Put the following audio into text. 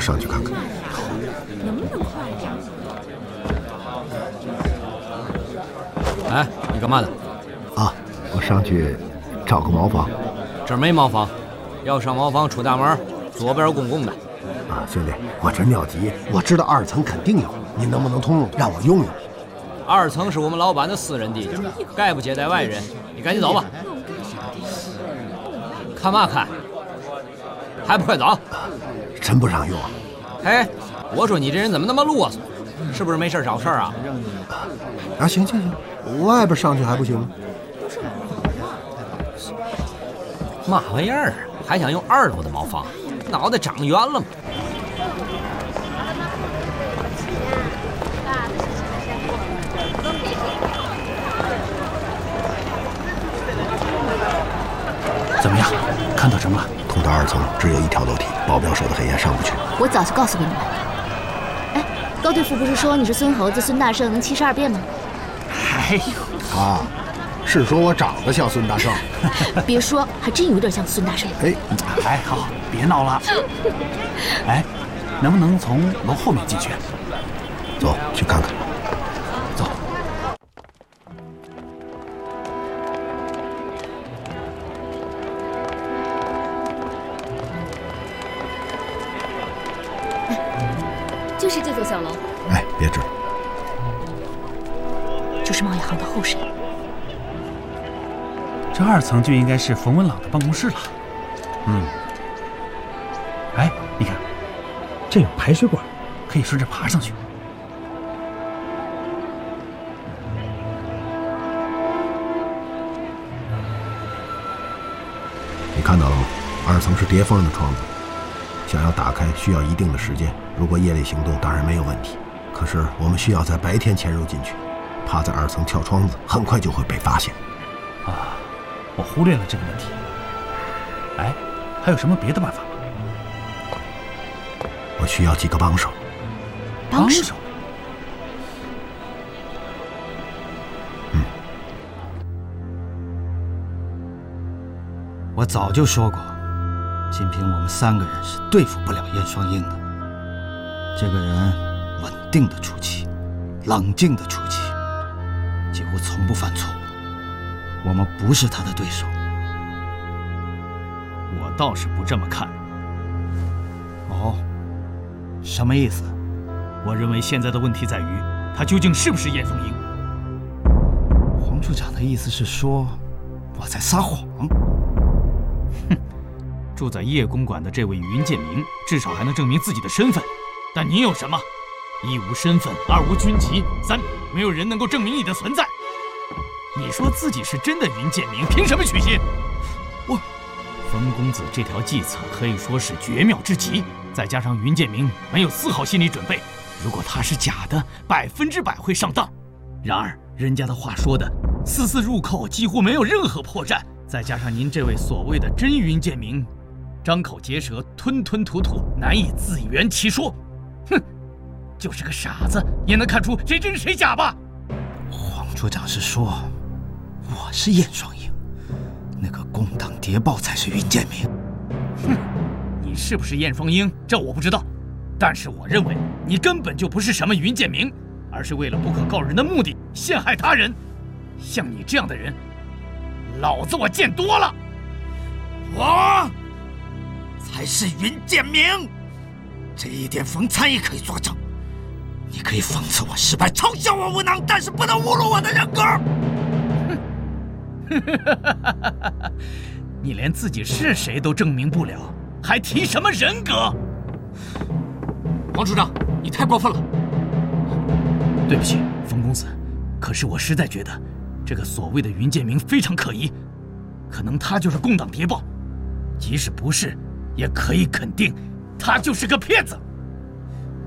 上去看看。 能不能快点？ 哎，你干嘛的？ 啊，我上去找个茅房。 这儿没茅房，要上茅房出大门，左边公共的。 啊，兄弟，我这尿急，我知道2层肯定有，您能不能通融，让我用用 ？2层是我们老板的私人地界，概不接待外人。你赶紧走吧。看嘛看？还不快走？ 真不让用。 嘿，我说你这人怎么那么啰嗦？是不是没事找事儿啊？ 啊，行，外边上去还不行吗？ 嘛玩意儿啊？还想用2楼的茅房？脑袋长圆了吗？ 怎么样？看到什么了？ 通到2层只有一条楼梯，保镖守得很严，上不去。 我早就告诉过你们。哎，高队副不是说你是孙猴子孙大圣能72变吗？ 哎呦， 啊，是说我长得像孙大圣？ 别说，还真有点像孙大圣。 哎， 还好，别闹了。哎，能不能从楼后面进去？ 走，去看看。 走。 就是这座小楼。 哎，别指。 就是贸易行的后身。 这2层就应该是冯文朗的办公室了。哎，你看，这有排水管，可以顺着爬上去。 你看到了吗？2层是叠缝的窗子，想要打开需要一定的时间。如果夜里行动，当然没有问题。可是我们需要在白天潜入进去，趴在2层跳窗子，很快就会被发现。 啊，我忽略了这个问题。哎，还有什么别的办法吗？ 我需要几个帮手。 帮手？ 我早就说过，仅凭我们3个人是对付不了燕双鹰的。这个人稳定的出奇，冷静的出奇，几乎从不犯错误。我们不是他的对手。 我倒是不这么看。 哦，什么意思？ 我认为现在的问题在于，他究竟是不是燕双鹰？ 黄处长的意思是说，我在撒谎。 哼，住在叶公馆的这位云建明，至少还能证明自己的身份。但你有什么？1无身份，2无军籍，3没有人能够证明你的存在。你说自己是真的云建明，凭什么取信？冯公子这条计策可以说是绝妙之极，再加上云建明没有丝毫心理准备，如果他是假的，100%会上当。然而人家的话说的丝丝入扣，几乎没有任何破绽。再加上您这位所谓的真云建明，张口结舌，吞吞吐吐，难以自圆其说。哼，就是个傻子也能看出谁真谁假吧？ 黄处长是说我是燕双鹰，那个共党谍报才是云建明。 哼，你是不是燕双鹰，这我不知道，但是我认为你根本就不是什么云建明，而是为了不可告人的目的陷害他人。像你这样的人，老子我见多了。 我才是云建明，这一点冯参也可以作证。你可以讽刺我失败，嘲笑我无能，但是不能侮辱我的人格。 你连自己是谁都证明不了，还提什么人格？ 王处长，你太过分了。 对不起，冯公子，可是我实在觉得这个所谓的云建明非常可疑，可能他就是共党谍报，即使不是，也可以肯定他就是个骗子。